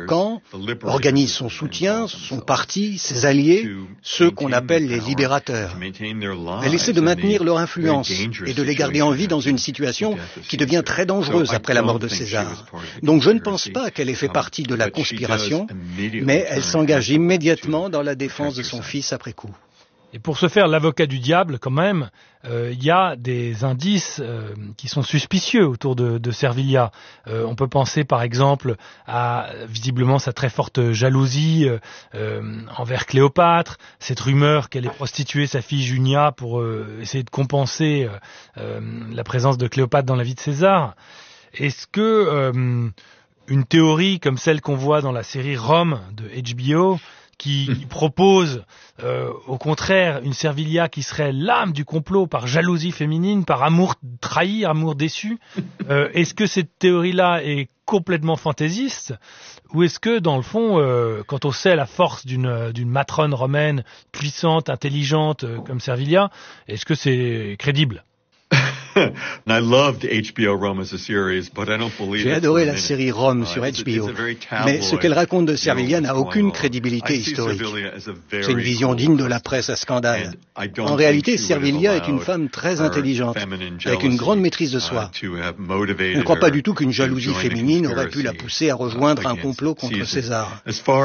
camp, organise son soutien, son parti, ses alliés, ceux qu'on appelle les libérateurs. Elle essaie de maintenir leur influence et de les garder en vie dans une situation qui devient très dangereuse après la mort de César. Donc je ne pense pas qu'elle ait fait partie de la conspiration, mais elle s'engage immédiatement dans la défense de son fils après coup. Et pour se faire l'avocat du diable, quand même, il y a des indices qui sont suspicieux autour de Servilia. On peut penser par exemple à visiblement sa très forte jalousie envers Cléopâtre, cette rumeur qu'elle ait prostitué sa fille Junia pour essayer de compenser la présence de Cléopâtre dans la vie de César. Est-ce que une théorie comme celle qu'on voit dans la série Rome de HBO, qui propose au contraire une Servilia qui serait l'âme du complot par jalousie féminine, par amour trahi, amour déçu. Est-ce que cette théorie-là est complètement fantaisiste ou est-ce que dans le fond, quand on sait la force d'une matrone romaine puissante, intelligente comme Servilia, est-ce que c'est crédible? J'ai adoré la série Rome sur HBO, mais ce qu'elle raconte de Servilia n'a aucune crédibilité historique. C'est une vision digne de la presse à scandale. En réalité, Servilia est une femme très intelligente, avec une grande maîtrise de soi. On ne croit pas du tout qu'une jalousie féminine aurait pu la pousser à rejoindre un complot contre César. Quant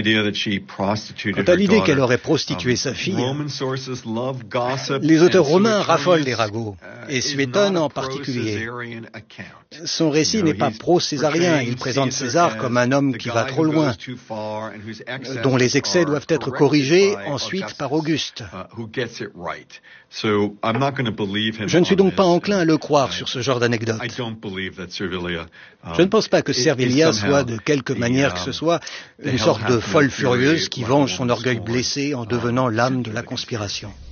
à l'idée qu'elle aurait prostitué sa fille, les auteurs romains raffolent des ragots, et Suétone en particulier. Son récit n'est pas pro-césarien, il présente César comme un homme qui va trop loin, dont les excès doivent être corrigés ensuite par Auguste. Je ne suis donc pas enclin à le croire sur ce genre d'anecdote. Je ne pense pas que Servilia soit de quelque manière que ce soit une sorte de folle furieuse qui venge son orgueil blessé en devenant l'âme de la conspiration.